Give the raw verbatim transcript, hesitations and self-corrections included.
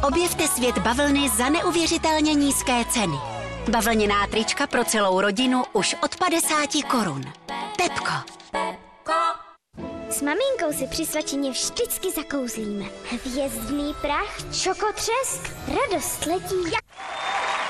Objevte svět bavlny za neuvěřitelně nízké ceny. Bavlněná trička pro celou rodinu už od padesáti korun. Pepko. S maminkou si při svačině vždycky zakouzlíme. Hvězdný prach, čokotřesk, radost letí jak